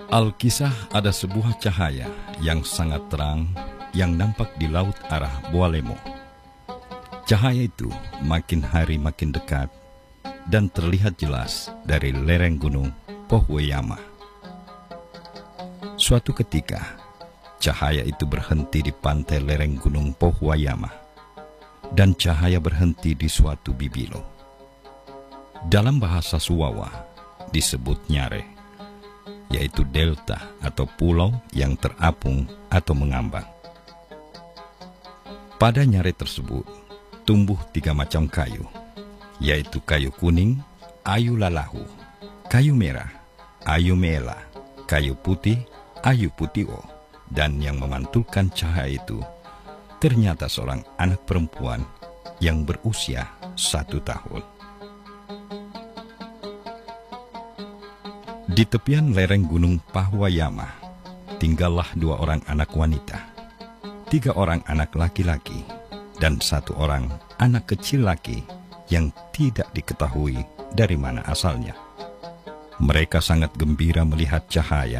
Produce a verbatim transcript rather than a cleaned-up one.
Alkisah ada sebuah cahaya yang sangat terang yang nampak di laut arah Boalemo. Cahaya itu makin hari makin dekat dan terlihat jelas dari lereng gunung Pohwayama. Suatu ketika, cahaya itu berhenti di pantai lereng gunung Pohwayama, dan cahaya berhenti di suatu bibilo. Dalam bahasa Suwawa disebut nyare, yaitu delta atau pulau yang terapung atau mengambang. Pada nyare tersebut tumbuh tiga macam kayu, yaitu kayu kuning, ayu lalahu, kayu merah, ayu mela, kayu putih, ayu putio, dan yang memantulkan cahaya itu ternyata seorang anak perempuan yang berusia satu tahun. Di tepian lereng gunung Pohwayama tinggallah dua orang anak wanita, tiga orang anak laki-laki, dan satu orang anak kecil laki yang tidak diketahui dari mana asalnya. Mereka sangat gembira melihat cahaya